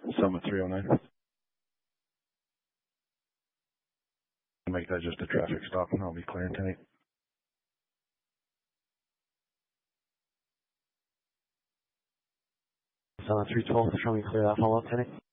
Summit 309. Make that just a traffic stop and I'll be clearing tonight. Summit 312, show me clear that follow-up tonight.